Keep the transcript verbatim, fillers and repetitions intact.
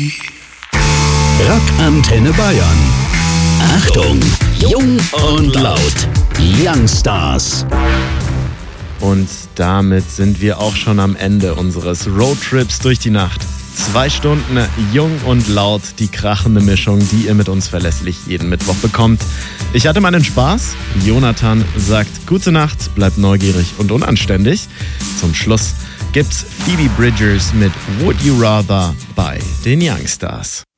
Rockantenne Bayern. Achtung, jung und laut. Youngstars. Und damit sind wir auch schon am Ende unseres Roadtrips durch die Nacht. Zwei Stunden jung und laut, die krachende Mischung, die ihr mit uns verlässlich jeden Mittwoch bekommt. Ich hatte meinen Spaß. Jonathan sagt gute Nacht, bleibt neugierig und unanständig. Zum Schluss gibt's Phoebe Bridgers mit Would You Rather bei den Youngstars.